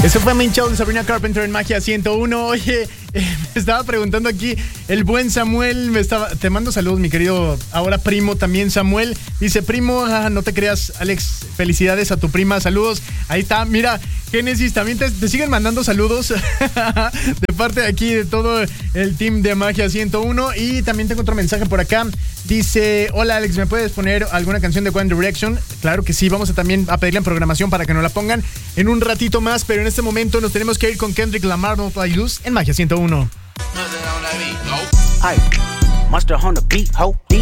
Eso fue Main Show de Sabrina Carpenter en Magia 101. Oye, me estaba preguntando aquí el buen Samuel, te mando saludos, mi querido ahora primo también Samuel. Dice, primo, no te creas, Alex, felicidades a tu prima, saludos. Ahí está, mira, Génesis, también te siguen mandando saludos de parte de aquí de todo el team de Magia 101. Y también tengo otro mensaje por acá. Dice, hola Alex, ¿me puedes poner alguna canción de One Direction? Claro que sí, vamos a también a pedirle en programación para que nos la pongan en un ratito más, pero en este momento nos tenemos que ir con Kendrick Lamar, No Fly Loose en Magia 101. Ay, Monster on the beat, ho.